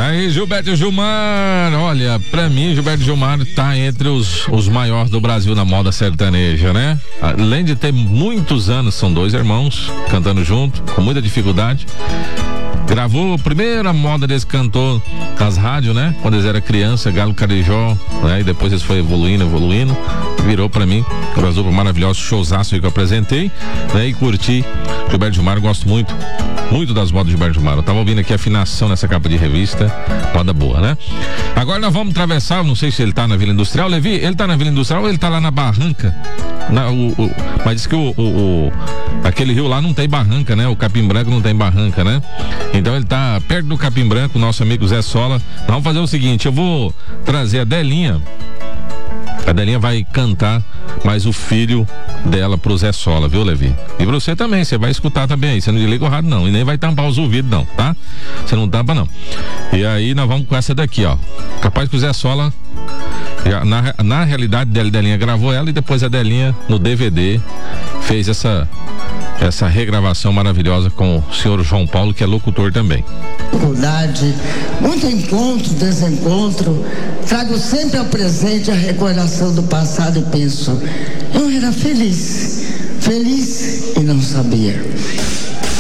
Tá aí, Gilberto Gilmar. Olha, pra mim, Gilberto Gilmar tá entre os maiores do Brasil na moda sertaneja, né? Além de ter muitos anos, são dois irmãos cantando junto, com muita dificuldade. Gravou a primeira moda desse cantor nas rádios, né? Quando eles eram criança, Galo Carijó, né? E depois eles foi evoluindo, virou pra mim uma dupla maravilhosa, showzaço que eu apresentei, né? E curti Gilberto Gilmar, eu gosto muito das modas de Gilberto Gilmar. Eu tava ouvindo aqui a afinação nessa capa de revista, moda boa, né? Agora nós vamos atravessar, não sei se ele tá na Vila Industrial, Levi, ele tá na Vila Industrial ou ele tá lá na barranca? Mas diz que aquele rio lá não tem barranca, né? O Capim Branco não tem barranca, né? Então ele tá perto do Capim Branco, nosso amigo Zé Sola. Nós vamos fazer o seguinte, eu vou trazer a Delinha. A Delinha vai cantar mais o filho dela pro Zé Sola, viu, Levi? E pra você também, você vai escutar também aí, você não desliga o rádio não, e nem vai tampar os ouvidos não, tá? Você não tampa não. E aí nós vamos com essa daqui, ó. Capaz que o Zé Sola, na realidade, Delinha gravou ela e depois a Delinha no DVD fez essa regravação maravilhosa com o senhor João Paulo, que é locutor também. Dificuldade, muito encontro, desencontro, trago sempre ao presente a recordação do passado e penso, eu era feliz e não sabia.